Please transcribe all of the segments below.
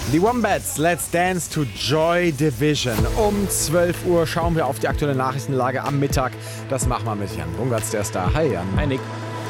Die Wombats, Let's Dance to Joy Division. Um 12 Uhr schauen wir auf die aktuelle Nachrichtenlage am Mittag. Das machen wir mit Jan Bungertz, der ist da. Hi Jan. Hi Nick.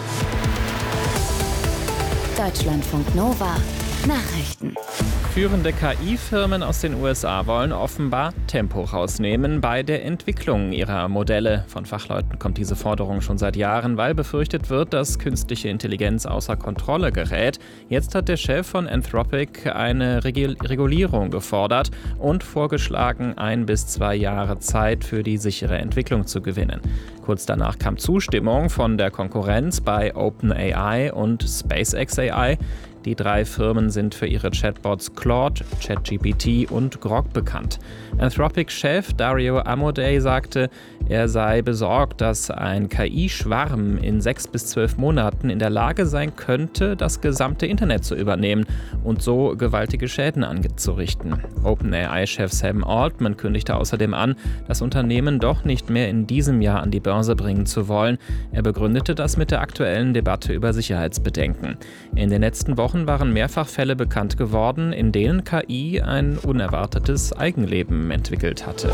Deutschlandfunk Nova Nachrichten. Führende KI-Firmen aus den USA wollen offenbar Tempo rausnehmen bei der Entwicklung ihrer Modelle. Von Fachleuten kommt diese Forderung schon seit Jahren, weil befürchtet wird, dass künstliche Intelligenz außer Kontrolle gerät. Jetzt hat der Chef von Anthropic eine Regulierung gefordert und vorgeschlagen, 1 bis 2 Jahre Zeit für die sichere Entwicklung zu gewinnen. Kurz danach kam Zustimmung von der Konkurrenz bei OpenAI und SpaceX AI. Die 3 Firmen sind für ihre Chatbots Claude, ChatGPT und Grok bekannt. Anthropic-Chef Dario Amodei sagte, er sei besorgt, dass ein KI-Schwarm in 6 bis 12 Monaten in der Lage sein könnte, das gesamte Internet zu übernehmen und so gewaltige Schäden anzurichten. OpenAI-Chef Sam Altman kündigte außerdem an, das Unternehmen doch nicht mehr in diesem Jahr an die Börse bringen zu wollen. Er begründete das mit der aktuellen Debatte über Sicherheitsbedenken. In den letzten Wochen waren mehrfach Fälle bekannt geworden, in denen KI ein unerwartetes Eigenleben entwickelt hatte.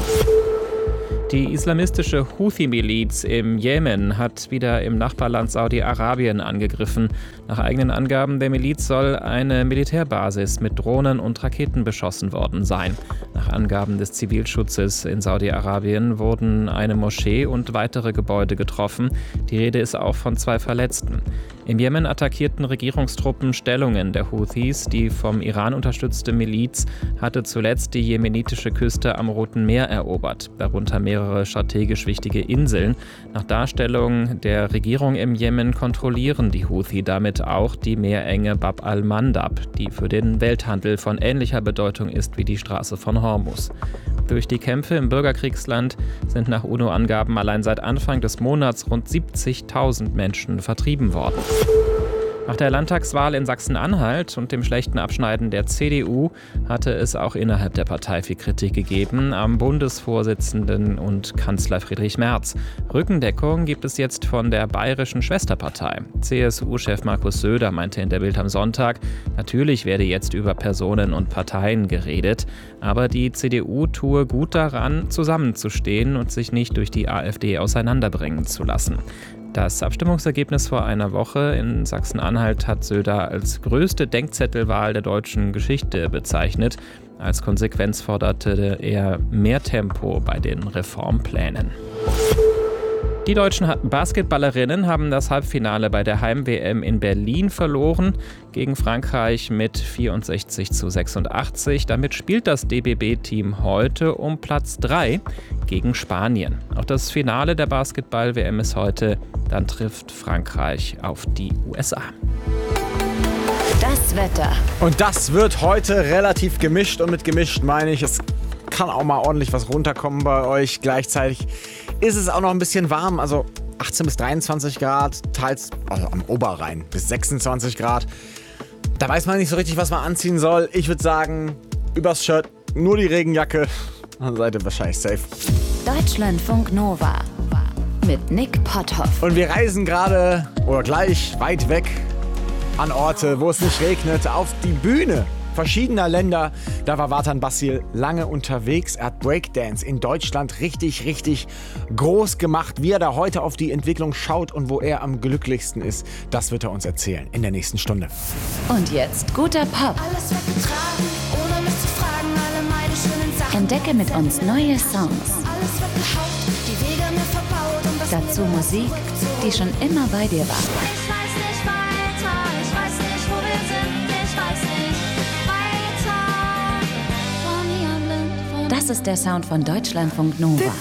Die islamistische Houthi-Miliz im Jemen hat wieder im Nachbarland Saudi-Arabien angegriffen. Nach eigenen Angaben der Miliz soll eine Militärbasis mit Drohnen und Raketen beschossen worden sein. Nach Angaben des Zivilschutzes in Saudi-Arabien wurden eine Moschee und weitere Gebäude getroffen. Die Rede ist auch von 2 Verletzten. Im Jemen attackierten Regierungstruppen Stellungen der Houthis. Die vom Iran unterstützte Miliz hatte zuletzt die jemenitische Küste am Roten Meer erobert, darunter mehrere strategisch wichtige Inseln. Nach Darstellung der Regierung im Jemen kontrollieren die Houthi damit auch die Meerenge Bab al-Mandab, die für den Welthandel von ähnlicher Bedeutung ist wie die Straße von Hormuz. Durch die Kämpfe im Bürgerkriegsland sind nach UNO-Angaben allein seit Anfang des Monats rund 70.000 Menschen vertrieben worden. Nach der Landtagswahl in Sachsen-Anhalt und dem schlechten Abschneiden der CDU hatte es auch innerhalb der Partei viel Kritik gegeben am Bundesvorsitzenden und Kanzler Friedrich Merz. Rückendeckung gibt es jetzt von der bayerischen Schwesterpartei. CSU-Chef Markus Söder meinte in der Bild am Sonntag, natürlich werde jetzt über Personen und Parteien geredet, aber die CDU tue gut daran, zusammenzustehen und sich nicht durch die AfD auseinanderbringen zu lassen. Das Abstimmungsergebnis vor einer Woche in Sachsen-Anhalt hat Söder als größte Denkzettelwahl der deutschen Geschichte bezeichnet. Als Konsequenz forderte er mehr Tempo bei den Reformplänen. Die deutschen Basketballerinnen haben das Halbfinale bei der Heim-WM in Berlin verloren gegen Frankreich mit 64:86. Damit spielt das DBB-Team heute um Platz 3 gegen Spanien. Auch das Finale der Basketball-WM ist heute. Dann trifft Frankreich auf die USA. Das Wetter. Und das wird heute relativ gemischt. Und mit gemischt meine ich, es kann auch mal ordentlich was runterkommen bei euch. Gleichzeitig ist es auch noch ein bisschen warm, also 18 bis 23 Grad, teils also am Oberrhein bis 26 Grad. Da weiß man nicht so richtig, was man anziehen soll. Ich würde sagen, übers Shirt nur die Regenjacke, dann seid ihr wahrscheinlich safe. Deutschlandfunk Nova mit Nick Potthoff. Und wir reisen gerade oder gleich weit weg an Orte, wo es nicht regnet, auf die Bühne verschiedener Länder. Da war Vatan Basil lange unterwegs. Er hat Breakdance in Deutschland richtig groß gemacht. Wie er da heute auf die Entwicklung schaut und wo er am glücklichsten ist, das wird er uns erzählen in der nächsten Stunde. Und jetzt guter Pop. Alles wird getragen, ohne mich zu fragen, alle meine schönen Sachen. Entdecke mit uns neue Songs. Alles wird gehaucht, die Wege mir verbaut und das Dazu Musik, die schon immer bei dir war. Ich weiß nicht weiter, ich weiß nicht, wo wir sind, ich weiß nicht weiter. Von hier blind, von Das ist der Sound von Deutschlandfunk Nova.